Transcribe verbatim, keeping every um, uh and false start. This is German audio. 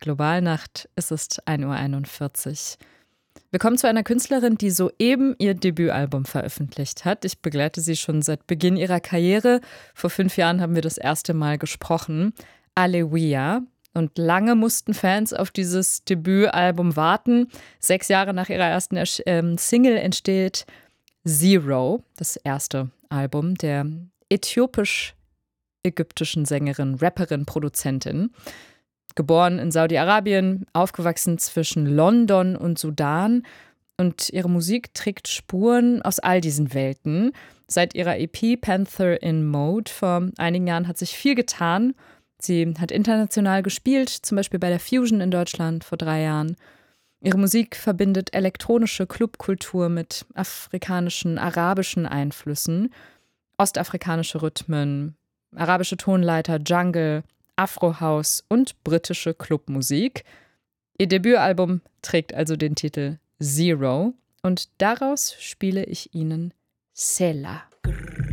Globalnacht. Es ist ein Uhr einundvierzig. Wir kommen zu einer Künstlerin, die soeben ihr Debütalbum veröffentlicht hat. Ich begleite sie schon seit Beginn ihrer Karriere. Vor fünf Jahren haben wir das erste Mal gesprochen. Aleluia. Und lange mussten Fans auf dieses Debütalbum warten. Sechs Jahre nach ihrer ersten Ersch- ähm, Single entsteht Zero, das erste Album der äthiopisch-ägyptischen Sängerin, Rapperin, Produzentin. Geboren in Saudi-Arabien, aufgewachsen zwischen London und Sudan. Und ihre Musik trägt Spuren aus all diesen Welten. Seit ihrer E P Panther in Mode vor einigen Jahren hat sich viel getan. Sie hat international gespielt, zum Beispiel bei der Fusion in Deutschland vor drei Jahren. Ihre Musik verbindet elektronische Clubkultur mit afrikanischen, arabischen Einflüssen, ostafrikanische Rhythmen, arabische Tonleiter, Jungle, Afro-House und britische Clubmusik. Ihr Debütalbum trägt also den Titel Zero und daraus spiele ich Ihnen Sela.